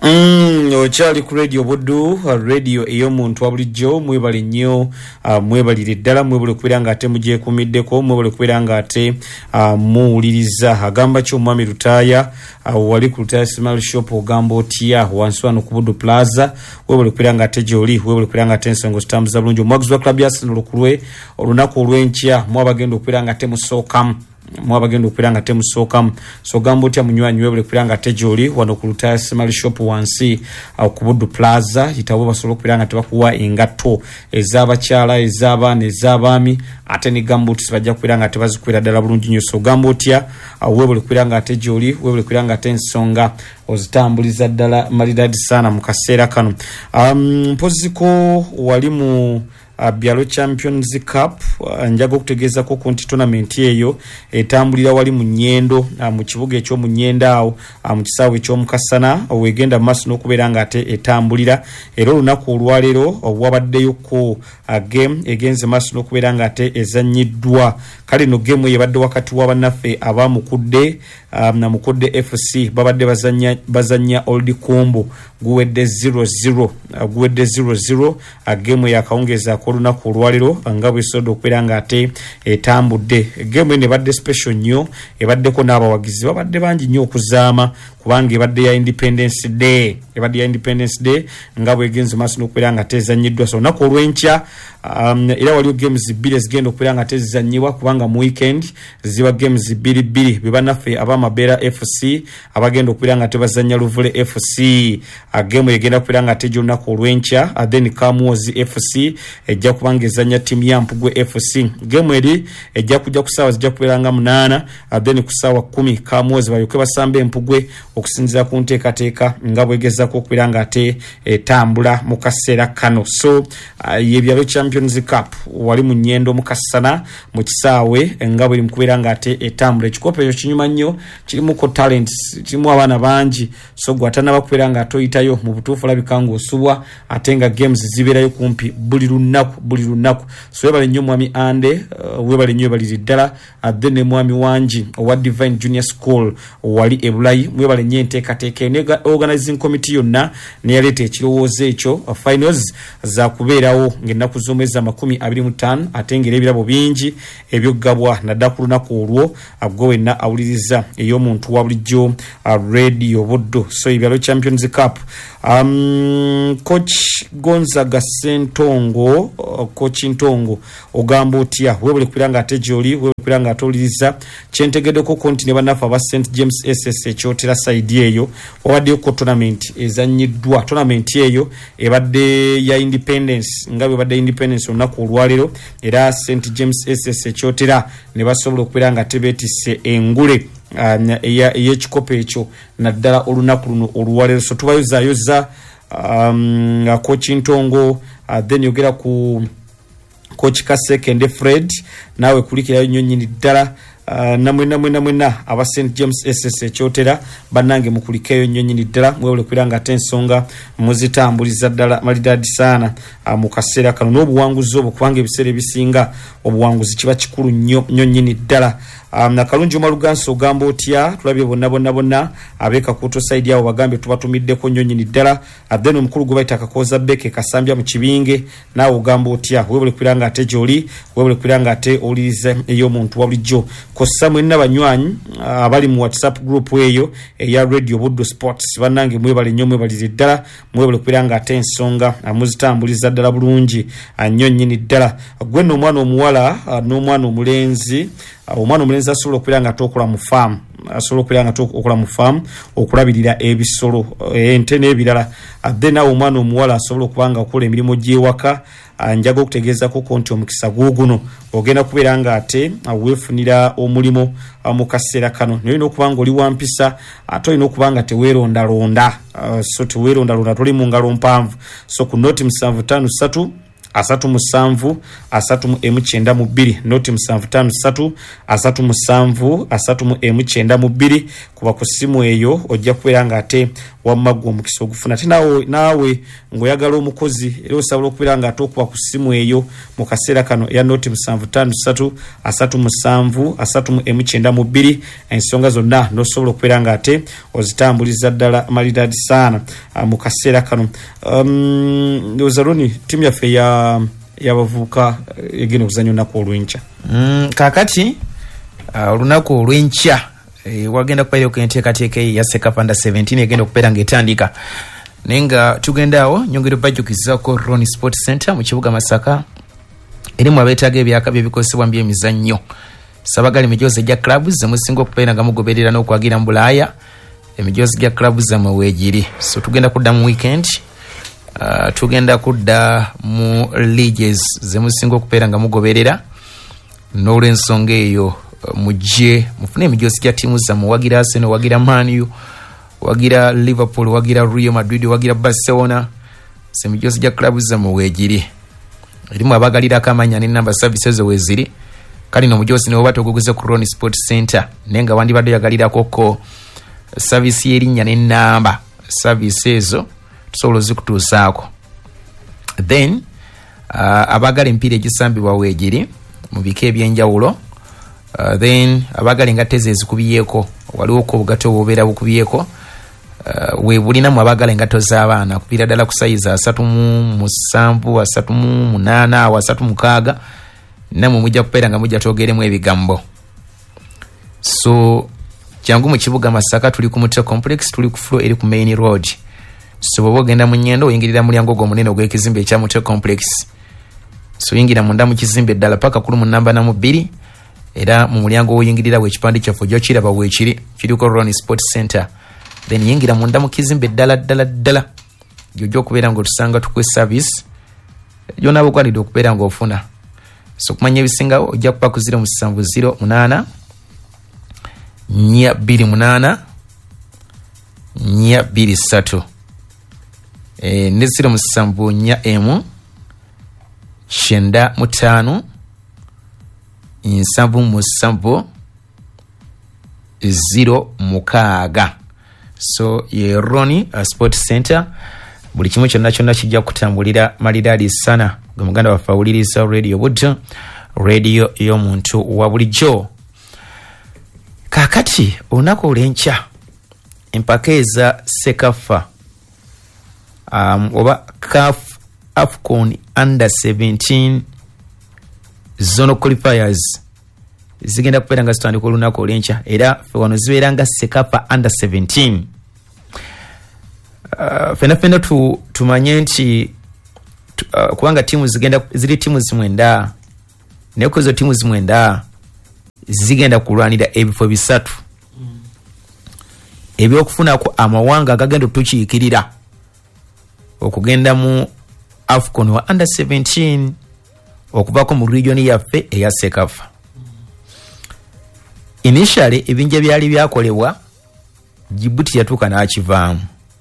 Okyali ku radio Buddu, radio ey'omuntu wa bulijjo. Mwebale nnyo, mwebalire ddala, mwebale kubeera ng'ate mugyekuumiddeko, mwebale kubeera ng'ate muwuliriza. Agamba ki omwami Lutaaya wali ku Lutaaya Smile Shop ogamba otya wansi wano ku Buddu Plaza. Webale kubeera ng'ate gy'oli, webale kubeera ng'ate ensonga zitambuza bulungi. Omwaguzi wa club ya Arsenal kulwe olunaku olw'enkya mwabagenda okubeera ng'ate musookamu. Mwabagenda okubeera nga temusookamu. So gamba otya munywanyi webale kubeera nga tejoli wano ku Lutaaya Smile Shop wansi ku Buddu Plaza. Yitawo basobola okubeera nga tebakuwa engatto ez'abakyala, ez'abaana, ez'abaami, ate ne gamba oti bajja kubeera nga tebazikwera ddala bulungi nnyo. So gamba otya webale kubeera nga tejoli, webale kubeera nga ensonga ozitambuliza ddala malidadi sana mu kaseera kano. Mpoziko wali mu Byalo Champions Cup, njaga okutegeeza ko konti tournament eyo etambulira wali mu Nnyendo, mu kibuga ekyo mu Nnyendo awo, mu kisaawe eky'omukasana wegenda maaso n'okubeera nga ate etambulira. Era olunaku olwaleero wabaddeyo ko game egenze maaso n'okubeera nga ate ezannyiddwa. Kale no game yebadde wakati wa bannaffe abamukudde na Mukudde FC babadde bazanya Old Kombo guwedde 0-0, guwedde 0-0. Game yakawungeza ko lunaku olwaliro nga bwesodo okubeera nga ate etambudde. Game ene badde special nnyo, ebaddeko n'abawagizi babadde bangi nnyo okuzaama kubanga ebadde ya Independence Day, ebadde ya Independence Day nga bwegenze maaso n'okubeera nga tezannyiddwa. So lunaku olw'enkya era waliwo games bbiri ezigenda okubeera nga tezannyibwa kubanga mu weekend ziba games bbiri be bannaffe ab'Amabeera FC abagenda okubeera nga tebazannya Luvule FC. Game egenda kubeera nga tejja olunaku olw'enkya. Then Kamuozi FC ejja kubanga ezannya ttiimu ya Mpugwe FC. Game eri ejja kujja ku ssaawa zijja kubeera nga 8. Then ku ssaawa 10 Kamuozi bayoke basamba Empugwe okusinziira ku nteekateeka nga bwegezaako okubeera nga ate etambula mu kaseera kano. So yebyalo Champions Cup wali mu Nnyendo mu Kasana mu kisaawe nga bweri mukubeera nga ate etambula. Ekikopo ekyo kinyuma nnyo, kirimu ko talents, kirimu abaana bangi. So gwatana bakubeera nga atoyitayo mu butuufu olabika ng'osubwa ate nga games zibeerayo kumpi buli lunaku. So webale nnyo mwami Ande, webale nnyo ebaliri ddala. Then ne mwami Wanji owa Divine Junior School wali ebulayi, mwebale nnyo enteekateeka ne organizing committee yonna ne yaleeta ekirowoozo ekyo. Finals za kubeerawo ng'ennaku z'omwezi 25 ate ng'era ebirabo bingi ebyogabwa nadda ku lunaku olwo gwe wenna awuliriza ey'omuntu wa bulijjo radio Buddu. So ebyalo Champions Cup, coach Gonzaga Sentongo, coach Ntongo ogamba otya webale kubeera nga ate gy'oli, webale kubeera nga atowuliriza kyentegeddeko konti ne bannaffe aba St James SS ekyotera side eyo wawaddeyo ko tournament ezannyiddwa. Tournament eyo ebadde ya Independence nga bwe badde Independence olunaku olwaleero, era St James SS ekyotera ne basobola okubeera nga tebeetisse engule ey'ekikopo ekyo naddala olunaku luno olwaleero. So tubayozayoza coach Ntongo, then yogera ku coach Kaseke Fred nawe kulikirayo nnyo nnyini ddala. Namwena aba St James SS ekyotera bannange mukulikeyo nnyo nnyini ddala, mwewole kubeera nga ate ensonga muzitambuliza ddala malidadi sana mu kaseera kano n'obuwanguzi obwo kubanga ebiseera ebisinga obuwanguzi kiba kikulu nnyo nnyini ddala. Nakalungi Omaluganso ogamba otya tulabye bonna abeka kuto side yawo bagambe tubatumiddeko nnyo nnyini ddala. Then omukulu gwe bayita Kakoza Beke Kasambya mu Kibinge naawe ogamba otya webale kubeera nga ate gy'oli, webale kubeera nga ate owuliriza ey'omuntu wa bulijjo. Kossa mwenna banywanyi abali mu WhatsApp group eyo eya Radio Buddu Sports bannange mwebale nnyo, mwebalire ddala, mwebale kubeera nga ate ensonga muzitambuliza ddala bulungi nnyo nnyini ddala. Gwe nno omwana omuwala n'omwana omulenzi, omwana omulenzi asobola okubeera nga tokola mu farm, asobola okubeera nga tokola mu farm okulabirira ebisolo ente n'ebirala. Then awo omwana omuwala asobola okuba nga akola emirimu gy'ewaka. Njaga okutegeezako ko nti omukisa guguno ogenda kubeera nga ate weefunira omulimo mu kaseera kano. Nolina okuba nga oli wampisa ate olina okuba nga teweerondalonda. So teweerondalonda toli mu ngalo mpanvu. So ku noti 753 37 3M92 noti 753 37 3M92 kuba ku simu eyo ojja kubeera nga ate wamagwa omukisa ogufuna ate naawe ngoyagala omukozi era osobola okubeera nga atokuba ku ssimu eyo mu kaseera kano ya noti 753 37 392 ensonga zonna nosobola okubeera nga ate ozitambuliza ddala malidadi sana mu kaseera kano. Ozaroni timu yaffe yabavubuka egenda okuzanya olunaku olw'enkya kakati olunaku olw'enkya wagenda kubeera okenteekateeka ya Sekafa Under 17 egenda okubeera ng'etandika naye nga tugenda awo nyongera bajjukizaako Ronnie Sport Center mu kibuga Masaka erimu abeetaaga ebyaka by'ebikozesebwa mu byemizannyo sabagali emijoozi gya club zemusinga okubeera nga mugoberera n'okwagira mu Bulaaya emijoozi gya club zammwe weegiri. So tugenda kudda mu weekend tugenda kudda mu leagues zemusinga okubeera nga mugoberera n'olw'ensonga eyo mujje mufune emijoozi gya tiimu zammwe wagira Arsenal wagira Man U wagira Liverpool wagira Real Madrid wagira Barcelona semijoozi gya club zammwe weegiri erimu abagalirako amanya n'ennamba services weeziri kali no mujoozi ne oba toguguze ku Ronnie Sport Center nenga wandibadde yagalirako ko service y'erinnya n'ennamba service ezo tusobola zikutuusaako. Then abagala empiira egisambibwa weegiri mu bika ebyenjawulo. Then abagala engatte ezikubiyeeko waliwo ko obugato obubeera bukubiyeeko weebulinamu abagala engato z'abaana kupiira ddala ku sayizi 37 38 36 namwe mujja kubeera nga mujja twogeremu ebigambo. So jangu mu kibuga Masaka tuli ku Mutwe Complex tuli ku floor eri ku Main Road. So bwoba ogenda mu nnyendo oyingirira mulyango gw'omunene ogw'ekizimbe ekya Mutwe Complex. So yingira munda mu kizimbe ddala paka kulu mu namba namu 2 era mu mulyango oyingirira w'ekipande kyaffe ojja kiraba weekiri kiriko Ronnie Sport Center. Then yingira munda mu kizimbe ddala gy'ojja okubeera ng'otusanga tukwe service gyonna abakwanidde okubeera ng'ofuna. So kumanya ebisingawo ojja kuba ku 0708 28 23 ne 07 95 77 0 So ye Ronnie Sport Center buli kimu kyonna kijja kutambulira malidadi sana gwe muganda waffe awuliriza radio budde radio y'omuntu wa bulijjo. Kakati olunaku olw'enkya empaka eza Sekafa oba CAF AFCON Under 17 Zonal Qualifiers zigenda kubeera nga zitandika olunaku olw'enkya era ffe wano zibeera nga Sekafa Under 17. Fena tumanye nti kubanga tiimu ziri tiimu zimwenda naye ku ezo tiimu zimwenda zigenda kulwanira ebifo 3 ebyokufunako amawanga agagenda tukiikirira okugenda mu AFCON wa Under 17 okuvako mu region yaffe eya Sekafa. Initially ebinja byali byakolebwa Djibouti yatuuka n'akivaamu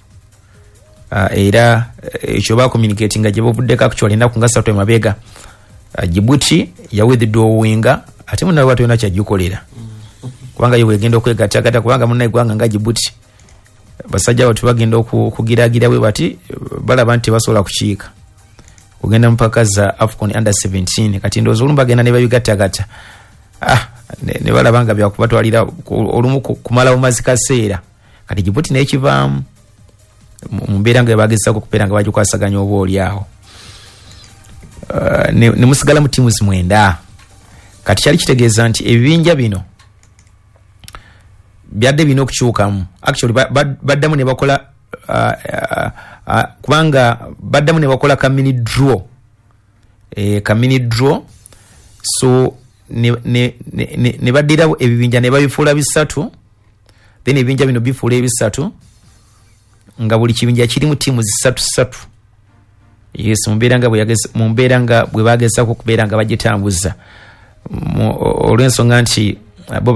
era ekyo ba communicating nga gyebavuddeko actually ennaku nga 3 emabega Djibouti yawithdrawinga ate munawe watu yona kyagikolera kubanga yo wegenda okwegattagatta kubanga munaigwanga nga Djibouti basajja batu bagenda okugiragira we bati balaba nti basobola kukiika kugenda mpaka za AFCON Under 17 kati ndowooza olumu bagenda ne babigattagatta ne balaba nga byakubatwalira olumu kumala bumazi kaseera kati Djibouti naye kivaamu mu mbeera nga bagezaako okubeera nga bagikwasaganya oba oli awo ne musigala mu tiimu zimwenda. Kati kyali kitegeeza nti ebibinja bino byadde bino okukyukamu actually baddamu ne bakola kubanga baddamu ne bakola ka mini draw so ne baddira ebibinja ne babifuula 3 then ebibinja bino bifuula 3 nga buli kibinja kirimu tiimu 3 yes mumbeera nga bwe bagezaako okubeera nga bagitambuza olw'ensonga nti bo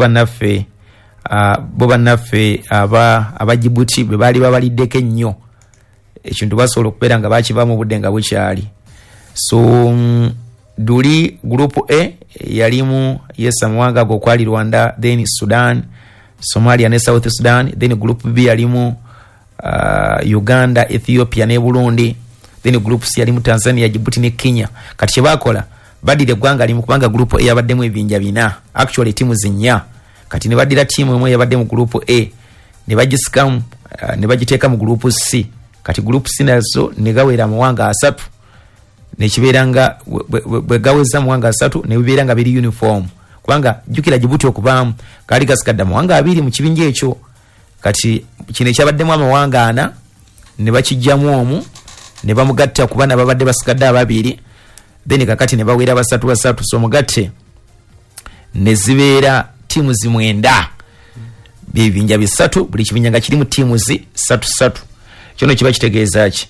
bannaffe aba Djibouti bwe baali babaliddeko ennyo ekintu basobola okubeera nga bakivaamu obudde nga bukyali. So duli group A yalimu amawanga ago okwali Rwanda, then Sudan, Somalia ne South Sudan. Then group B yalimu Uganda, Ethiopia ne Burundi. Then group C yalimu Tanzania, Djibouti ne Kenya. Kati bakola badire gwanga limu kubanga group A yabaddemu ebinja bina. Actually timu zinya. Kati ne badira timu emwe yabadde mu group A ne bagisikamu ne bagiteeka mu group C. Kati group C nazo ne gawera muwanga asatu ne kibeeranga bwe gaweza muwanga asatu ne bibeeranga biri uniform kubanga jukira Djibouti okubaamu kali gasikadda muwanga abiri mu kibinja ekyo. Kati kino ekyabaddemu amawanga ana ne bakijjamu omu ne bamugatta ku bana babadde basikadde ababiri then kakati ne bawera basatu so mugatte ne zibeera timu zimwenda bibinja bisatu buli kibinja nga kirimu timu satu kino kiba kitegeeza ki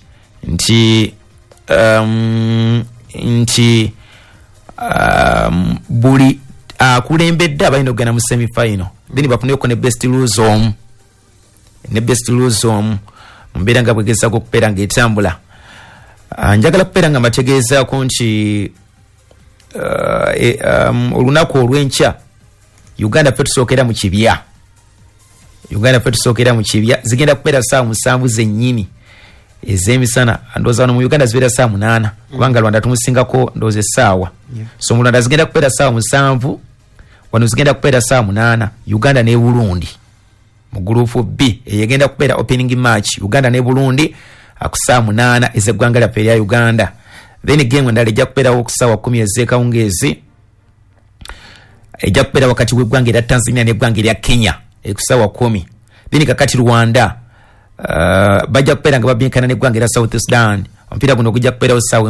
nti buli akulembedde abalina okugenda mu semi final then bafuneko ne best lose omu mbeera nga bwegezaako okubeera ng'etambula. Njagala kubeera nga mbategeezaako nti olunaku olw'enkya Uganda ffe tusookera mu kibya zigenda kubeera ssaawa 7 zennyini ez'emisana ndowooza wano mu Uganda zibeera ssaawa 8 kubanga Rwanda tumusingako ndowooza essaawa so mu Rwanda zigenda kubeera ssaawa 7 wano zigenda kubeera ssaawa 8 Uganda ne Burundi mu group B eyegenda kubeera opening match Uganda ne Burundi ku ssaawa 8 ez'eggwanga lyaffe erya Uganda. Then game endala ejja kubeerawo ku ssaawa 10 ez'ekawungeezi ejja kubeera wakati w'eggwanga erya Tanzania n'eggwanga erya Kenya ku ssaawa 10. Then kakati Rwanda bajja kubeera nga babyenkana n'eggwanga erya South Sudan. Omupiira guno gujja kubeerawo ssaawa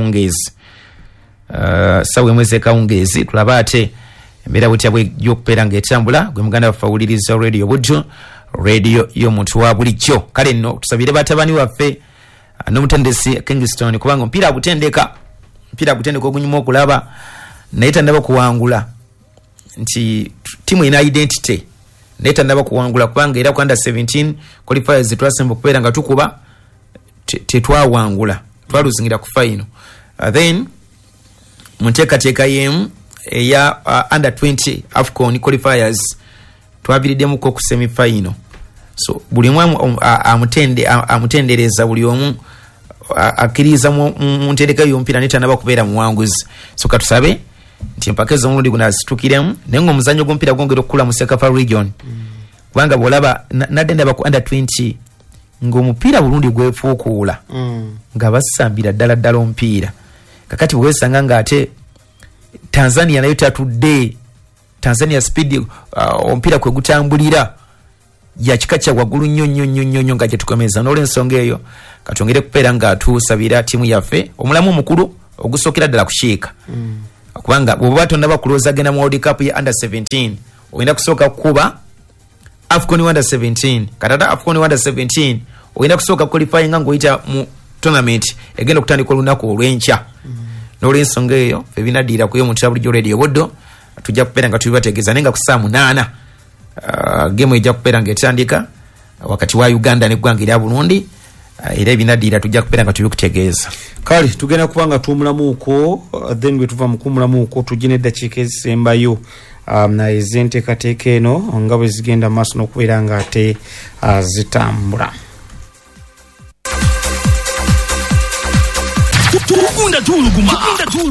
1 ez'ekawungeezi tulaba ate embeera bwetya bw'ekubeera ng'etambula gwe muganda waffe awuliriza Radio Buddu radio y'omuntu wa bulijjo. Kale nno tusabire batabani waffe n'omutendesi Kingston kubanga omupiira agutendeka ogunyuma okulaba naye tannaba kuwangula nti timu ina identity naye tannaba kuwangula kubanga era ku under 17 qualifiers twasemba okubeera nga tukuba tetwawangula twaluzingira ku final. Then munteekateeka yemu eya under 20 AFCON qualifiers twabiriddemuko ku semi final. So buli mwamu amutendereza buli omu akkiriza mu ntereka y'omupiira netanaba kubeera muwanguzi. So katusabe nti empaka omulundi guno azitukiremu naye ng'omuzannyo gw'omupiira gwongera okukula mu Sekafa region kubanga bw'olaba nadde ndaba ku under 20 ng'omupiira Burundi gwefuukuula nga basambira ddala omupiira. Kakati bwesanga ng'ate Tanzania nayo tatudde Tanzania speed omupiira kwe gutambulira ya kika kya waggulu nnyo nga gyetukomeza n'olw'ensonga eyo katwongere kupeera nga tusabira tiimu yaffe omulamu omukulu ogusookera ddala kushiika kubanga bw'oba tonnaba kulowooza agenda mu World Cup ya under 17 oyina kusooka kukuba AFCON under 17 katata AFCON under 17 oyina kusooka qualifying nga ng'oyita mu tournament egenda okutandika olunaku olw'enkya n'olw'ensonga eyo ffe binaddiira ku y'omuntu ya bulijjo Radio Buddu tujja kubeera nga tubibategeeza naye nga ku ssaawa 8 game ejja kubeera ng'etandika wakati wa Uganda n'eggwanga erya Burundi era ebinaddiira tujja kubeera nga tubikutegeeza. Kale tugenda kuba nga tuwumulamuuko then bwe tuva mu kuwumulamuuko tujje n'eddakiika ezisembayo naye ez'enteekateeka eno nga bwe zigenda maaso n'okubeera nga ate zitambula. Tukunda tuluguma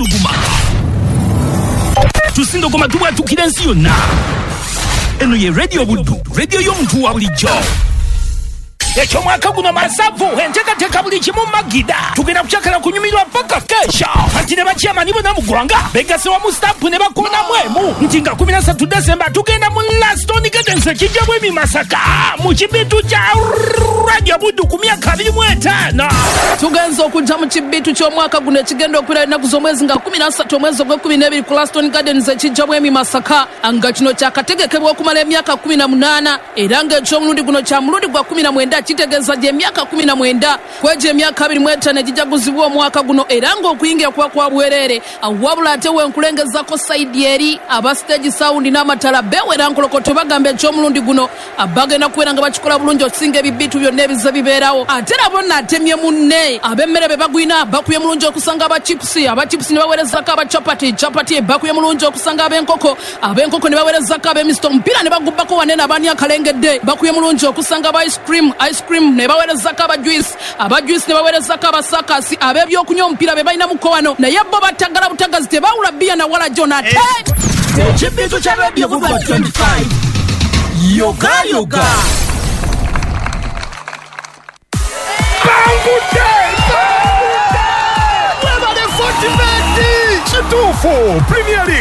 tusinga goma tubwatukira ensi yonna. Eno ye Radio Buddu radio y'omuntu wa bulijjo. Ekyo mwaka guno masavu enteekateeka buli kimu magida tugenda kukyakala kunyumirwa paka kesha ati ne bakyamani bonna mu ggwanga begase wamu stampu ne bakoona mwemu nti nga 13 Desemba tugenda mu Laston Gardens ekijjamu Masaka mu kibitu kya Radio Buddu ku myaka 25 tugenza okujja mu kibitu ky'omwaka guno ekigenda okwira ennaku z'omwezi nga 13 omwezi ogw'ekumi ku Laston Gardens ekijjamu Masaka nga kino kyakategekebwa okumala emyaka 18 era ng'ekyomulundi guno kya mulundi gwa 19 kitegeeza gye emyaka 19 kweje emyaka 25 ejijaguzibwa omwaka guno era ng'okuyingira kuba kwa bwerere wabula ate wenkulengezako saidi eri aba stage sound n'amatala bewera nkolokoto bagamba ekyomulundi guno abagenda kubeera nga bakikola bulungi okusinga ebibitu byonna ebize bibeerawo ate nabo natemye munne ab'emmere be bagwina bakuye mulungi okusanga abachipusi ne baweerezako abachapati bakuye mulungi okusanga ab'enkoko ne baweerezako ab'emisto omupiira ne bagubbako wanene abaani akalengedde bakuye mulungi okusanga aba ice ice cream ne bawerezako abajuice ne bawerezako abasakasi ab'ebyokunywa omupiira be balinamuko wano naye bo batagala butagazi tebawula bbiya na wala jonate ekibizo kya radio vuba 25 yoga Bangute! Webale 40 kituufu Premier League